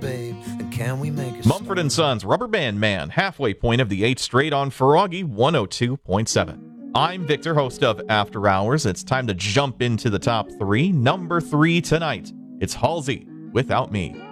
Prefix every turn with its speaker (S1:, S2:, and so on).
S1: babe, and can we make it
S2: Mumford & Sons, Rubber Band Man, halfway point of the 8th straight on Froggy 102.7. I'm Victor, host of After Hours. It's time to jump into the top 3. Number 3 tonight, it's Halsey, Without Me.